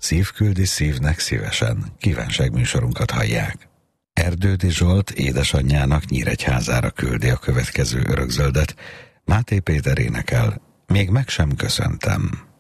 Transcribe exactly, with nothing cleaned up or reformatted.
Szív küldi szívnek szívesen, kívánságműsorunkat hallják. Erdődi Zsolt édesanyjának Nyíregyházára küldi a következő örökzöldet. Máté Péter énekel, még meg sem köszöntem.